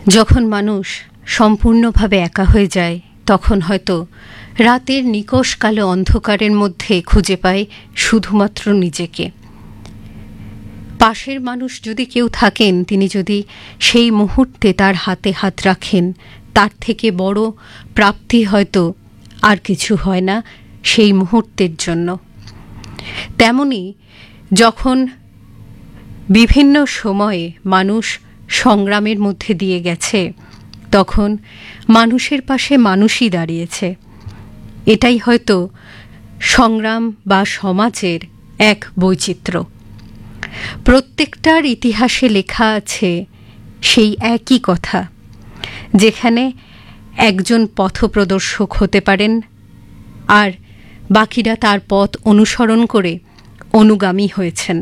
যখন মানুষ সম্পূর্ণভাবে একা হয়ে যায় তখন হয়তো রাতের নিকষ কালো অন্ধকারের মধ্যে খুঁজে পায় শুধুমাত্র নিজেকে। পাশের মানুষ যদি কেউ থাকেন, তিনি যদি সেই মুহূর্তে তার হাতে হাত রাখেন, তার থেকে বড় প্রাপ্তি হয়তো আর কিছু হয় না সেই মুহূর্তের জন্য। তেমনি যখন বিভিন্ন সময়ে মানুষ সংগ্রামের মধ্যে দিয়ে গেছে, তখন মানুষের পাশে মানুষই দাঁড়িয়েছে। এটাই হয়তো সংগ্রাম বা সমাজের এক বৈচিত্র্য। প্রত্যেকটার ইতিহাসে লেখা আছে সেই একই কথা, যেখানে একজন পথপ্রদর্শক হতে পারেন আর বাকিরা তার পথ অনুসরণ করে অনুগামী হয়েছেন।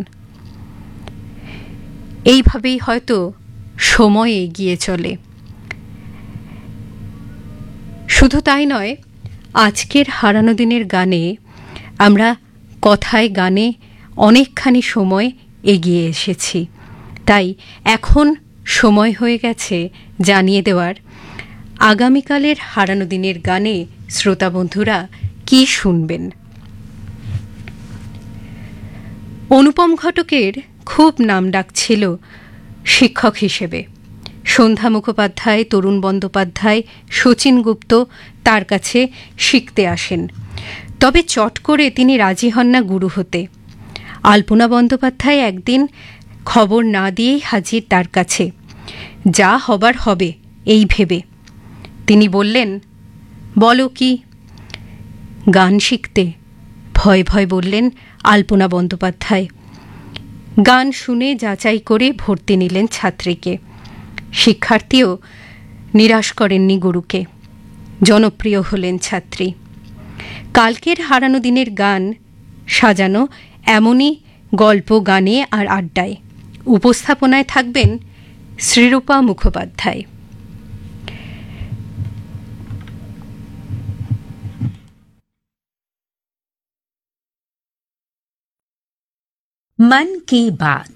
এইভাবেই হয়তো সময় এগিয়ে চলে। শুধু তাই নয়, আজকের হারানো দিনের গানে আমরা কথায় গানে অনেকখানি সময় এগিয়ে এসেছি। তাই এখন সময় হয়ে গেছে জানিয়ে দেওয়ার আগামীকালের হারানো দিনের গানে শ্রোতা বন্ধুরা কি শুনবেন। অনুপম ঘটকের খুব নামডাক ছিল শিক্ষক হিসেবে। সন্ধ্যা মুখোপাধ্যায়, তরুণ বন্দ্যোপাধ্যায়, শচীন গুপ্ত তার কাছে শিখতে আসেন। তবে চট করে তিনি রাজি হন না গুরু হতে। আলপনা বন্দ্যোপাধ্যায় একদিন খবর না দিয়েই হাজির তার কাছে, যা হবার হবে এই ভেবে। তিনি বললেন, বলো কি? গান শিখতে, ভয় ভয় বললেন আলপনা বন্দ্যোপাধ্যায়। গান শুনে যাচাই করে ভর্তি নিলেন ছাত্রীকে। শিক্ষার্থীও নিরাশ করেননি গুরুকে, জনপ্রিয় হলেন ছাত্রী। কালকের হারানো দিনের গান সাজানো এমনই গল্প, গানে আর আড্ডায়। উপস্থাপনায় থাকবেন শ্রীরূপা মুখোপাধ্যায়। মন কি বাত,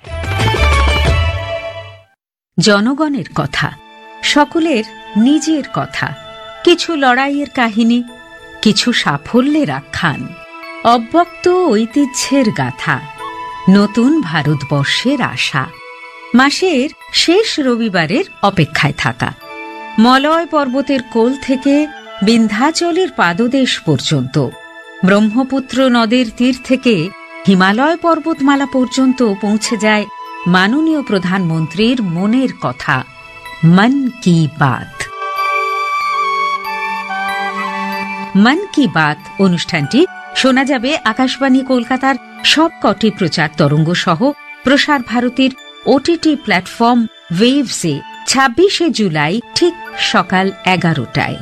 জনগণের কথা, সকলের নিজের কথা, কিছু লড়াইয়ের কাহিনী, কিছু সাফল্যের আখ্যান, অব্যক্ত ঐতিহ্যের গাথা, নতুন ভারতবর্ষের আশা। মাসের শেষ রবিবারের অপেক্ষায় থাকা, মলয় পর্বতের কোল থেকে বিন্ধ্যাচলের পাদদেশ পর্যন্ত, ব্রহ্মপুত্র নদের তীর থেকে হিমালয় পর্বতমালা পর্যন্ত পৌঁছে যায় মাননীয় প্রধানমন্ত্রীর মনের কথা। মন কি বাত। মন কি বাত অনুষ্ঠানটি শোনা যাবে আকাশবাণী কলকাতার সবকটি প্রচার তরঙ্গ সহ প্রসার ভারতীর ওটিটি প্ল্যাটফর্ম ওয়েভসে 26শে জুলাই ঠিক সকাল 11টায়।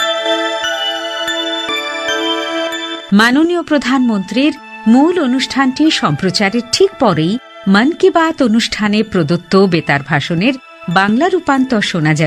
মাননীয় প্রধানমন্ত্রীর মূল অনুষ্ঠানটি সম্প্রচারের ঠিক পরেই মন কি বাত অনুষ্ঠানে প্রদত্ত বেতার ভাষণের বাংলা রূপান্তর শোনা যাবে